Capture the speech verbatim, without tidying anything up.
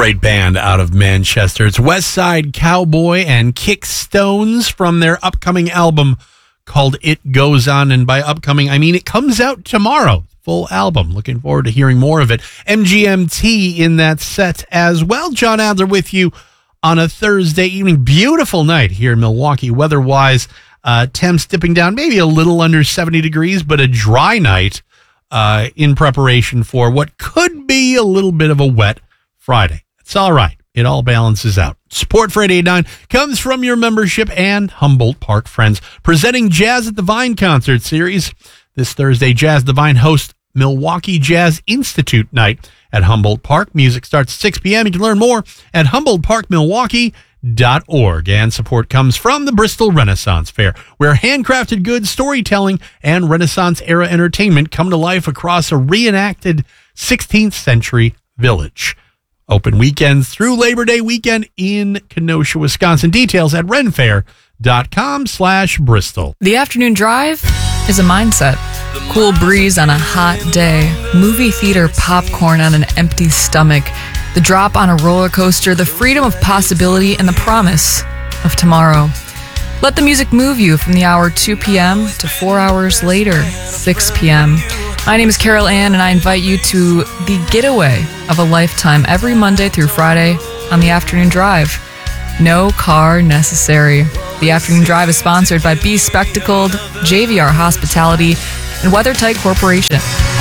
Great band out of Manchester. It's West Side Cowboy and Kick Stones from their upcoming album called It Goes On. And by upcoming, I mean it comes out tomorrow. Full album. Looking forward to hearing more of it. M G M T in that set as well. John Adler with you on a Thursday evening. Beautiful night here in Milwaukee. Weather-wise, uh, temps dipping down maybe a little under seventy degrees, but a dry night uh, in preparation for what could be a little bit of a wet Friday. It's all right. It all balances out. Support for eight eighty-nine comes from your membership and Humboldt Park friends. Presenting Jazz at the Vine concert series. This Thursday, Jazz at the Vine hosts Milwaukee Jazz Institute night at Humboldt Park. Music starts at six p.m. You can learn more at humboldt park milwaukee dot org. And support comes from the Bristol Renaissance Fair, where handcrafted goods, storytelling, and Renaissance-era entertainment come to life across a reenacted sixteenth century village. Open weekends through Labor Day weekend in Kenosha, Wisconsin. Details at renfair.com slash Bristol. The afternoon drive is a mindset. Cool breeze on a hot day. Movie theater popcorn on an empty stomach. The drop on a roller coaster. The freedom of possibility and the promise of tomorrow. Let the music move you from the hour two p.m. to four hours later, six p.m. My name is Carol Ann, and I invite you to the getaway of a lifetime every Monday through Friday on the Afternoon Drive. No car necessary. The Afternoon Drive is sponsored by Be Spectacled, J V R Hospitality, and WeatherTight Corporation.